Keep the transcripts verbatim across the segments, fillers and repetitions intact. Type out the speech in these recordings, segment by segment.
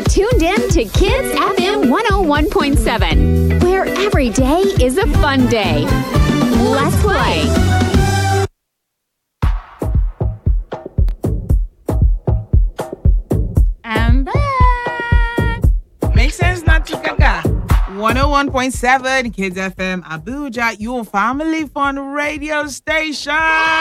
You're tuned in to Kids F M one oh one point seven, where every day is a fun day. Let's play. I'm back. Makes sense, not to gaga. one oh one point seven Kids F M Abuja, your family fun radio station.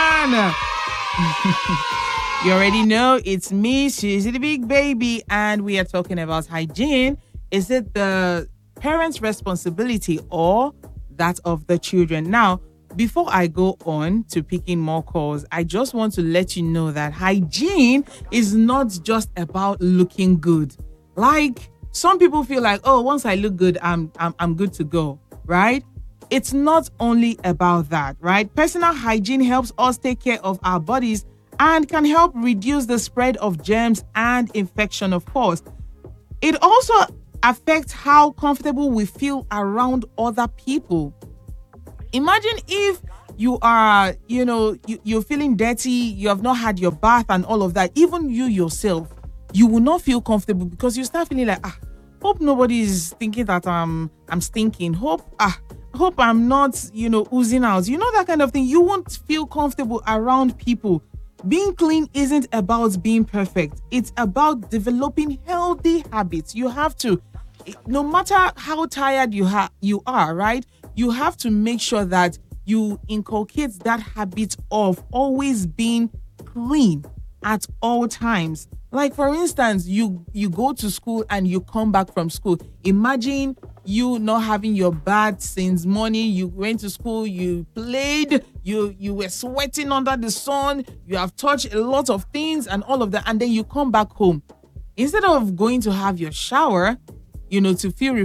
You already know it's me, she's the big baby, and we are talking about hygiene. Is it the parents' responsibility or that of the children? Now, before I go on to picking more calls, I just want to let you know that hygiene is not just about looking good. Like, some people feel like, oh, once I look good, I'm I'm I'm good to go, right? It's not only about that, right? Personal hygiene helps us take care of our bodies and can help reduce the spread of germs and infection, of course. It also affects how comfortable we feel around other people. Imagine if you are, you know, you, you're feeling dirty, you have not had your bath and all of that. Even you yourself, you will not feel comfortable because you start feeling like, ah, hope nobody is thinking that I'm, I'm stinking. Hope, ah, hope I'm not, you know, oozing out. You know, that kind of thing. You won't feel comfortable around people. Being clean isn't about being perfect. It's about developing healthy habits. You have to, no matter how tired you ha- you are, right? You have to make sure that you inculcate that habit of always being clean at all times. Like, for instance, you you go to school and you come back from school. Imagine you not having your bath since morning. You went to school, you played, you you were sweating under the sun, you have touched a lot of things and all of that, and then you come back home. Instead of going to have your shower, you know, to feel